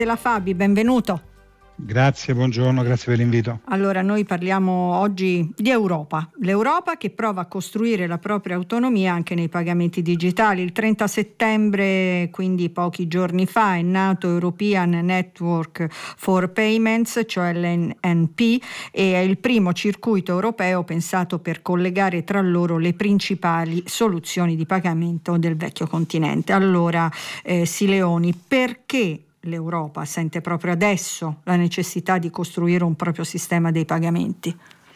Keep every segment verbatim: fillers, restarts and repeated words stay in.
della Fabi, benvenuto. Grazie, buongiorno, grazie per l'invito. Allora, noi parliamo oggi di Europa, l'Europa che prova a costruire la propria autonomia anche nei pagamenti digitali. Il trenta settembre, quindi pochi giorni fa, è nato European Network for Payments, cioè l'N N P, e è il primo circuito europeo pensato per collegare tra loro le principali soluzioni di pagamento del vecchio continente. Allora, eh, Sileoni, perché l'Europa sente proprio adesso la necessità di costruire un proprio sistema dei pagamenti?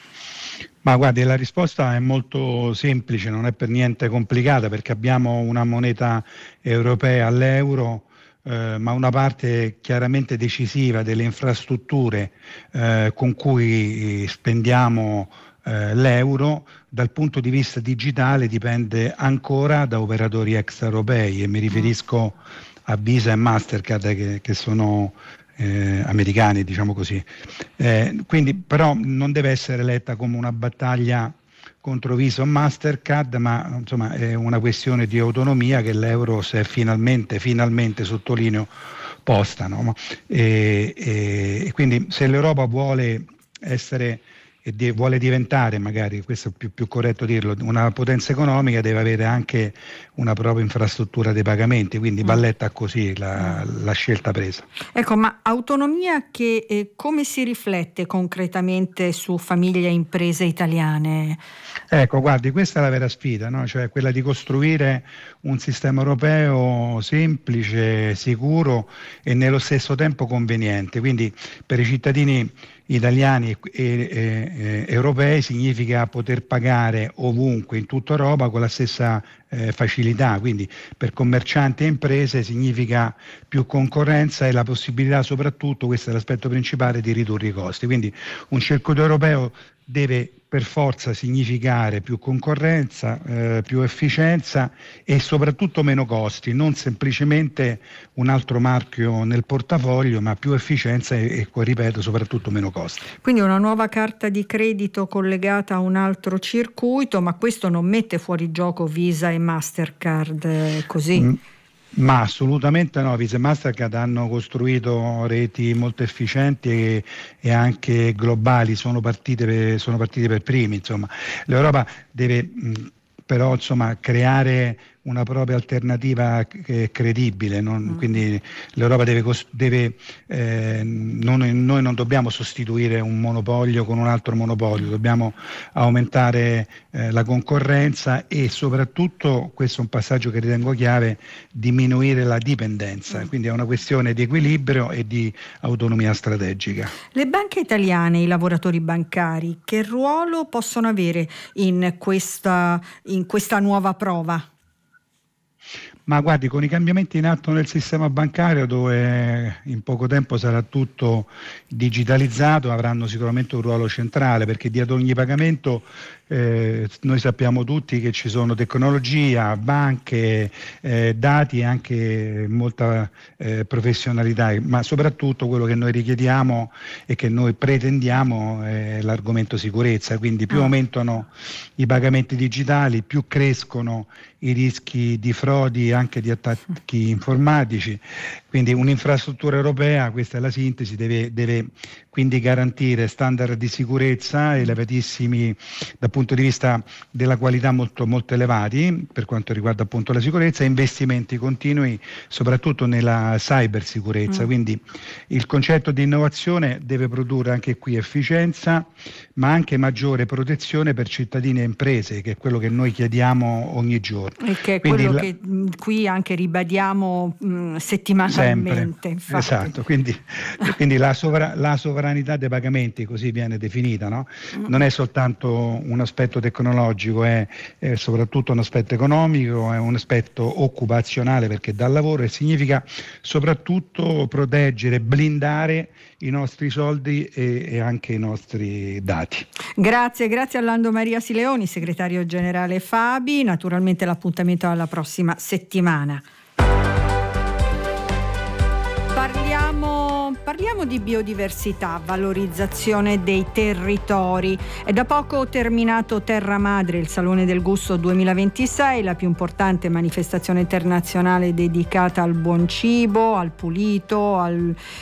Ma guardi, la risposta è molto semplice, non è per niente complicata, perché abbiamo una moneta europea, l'euro, eh, ma una parte chiaramente decisiva delle infrastrutture eh, con cui spendiamo eh, l'euro dal punto di vista digitale dipende ancora da operatori extraeuropei, e mi riferisco a Visa e Mastercard che, che sono eh, americani, diciamo così. Eh, quindi però non deve essere letta come una battaglia contro Visa o Mastercard, ma insomma è una questione di autonomia che l'euro si è finalmente, finalmente sottolineo, posta, no? E, e, e quindi se l'Europa vuole essere e di, vuole diventare, magari questo è più, più corretto dirlo, una potenza economica, deve avere anche una propria infrastruttura dei pagamenti, quindi mm. balletta così la, la scelta presa. Ecco, ma autonomia che eh, come si riflette concretamente su famiglie e imprese italiane? Ecco, guardi, questa è la vera sfida, no? Cioè quella di costruire un sistema europeo semplice, sicuro e nello stesso tempo conveniente. Quindi per i cittadini italiani e, e, e europei significa poter pagare ovunque in tutta Europa con la stessa eh, facilità, quindi per commercianti e imprese significa più concorrenza e la possibilità, soprattutto, questo è l'aspetto principale, di ridurre i costi. Quindi un circuito europeo deve per forza significare più concorrenza, eh, più efficienza e soprattutto meno costi, non semplicemente un altro marchio nel portafoglio, ma più efficienza e, e ripeto, soprattutto meno costi. Quindi una nuova carta di credito collegata a un altro circuito, ma questo non mette fuori gioco Visa e Mastercard, così? Mm. Ma assolutamente no, Visa e Mastercard hanno costruito reti molto efficienti e, e anche globali, sono partite per, sono partite per primi, insomma. L'Europa deve mh, però insomma creare una propria alternativa eh, credibile, non, mm. quindi l'Europa deve, deve eh, non, noi non dobbiamo sostituire un monopolio con un altro monopolio, dobbiamo aumentare eh, la concorrenza e soprattutto, questo è un passaggio che ritengo chiave, diminuire la dipendenza, mm. quindi è una questione di equilibrio e di autonomia strategica. Le banche italiane, i lavoratori bancari, che ruolo possono avere in questa, in questa nuova prova? Ma guardi, con i cambiamenti in atto nel sistema bancario, dove in poco tempo sarà tutto digitalizzato, avranno sicuramente un ruolo centrale, perché dietro ogni pagamento eh, noi sappiamo tutti che ci sono tecnologia, banche, eh, dati e anche molta eh, professionalità, ma soprattutto quello che noi richiediamo e che noi pretendiamo è l'argomento sicurezza, quindi più ah. aumentano i pagamenti digitali, più crescono i rischi di frodi, anche di attacchi informatici, quindi un'infrastruttura europea, questa è la sintesi, deve, deve quindi garantire standard di sicurezza elevatissimi dal punto di vista della qualità molto, molto elevati per quanto riguarda appunto la sicurezza e investimenti continui soprattutto nella cybersicurezza, mm. quindi il concetto di innovazione deve produrre anche qui efficienza ma anche maggiore protezione per cittadini e imprese, che è quello che noi chiediamo ogni giorno. E che è quindi quello la... che qui anche ribadiamo mh, settimanalmente. Infatti. Esatto, quindi, quindi la, sovra- la sovranità dei pagamenti, così viene definita, no? Non è soltanto un aspetto tecnologico, è, è soprattutto un aspetto economico, è un aspetto occupazionale perché dà lavoro e significa soprattutto proteggere, blindare i nostri soldi e, e anche i nostri dati. Grazie, grazie a Lando Maria Sileoni, segretario generale Fabi. Naturalmente l'appuntamento alla prossima settimana. Parliamo, parliamo di biodiversità, valorizzazione dei territori. È da poco terminato Terra Madre, il Salone del Gusto duemilaventisei, la più importante manifestazione internazionale dedicata al buon cibo, al pulito, al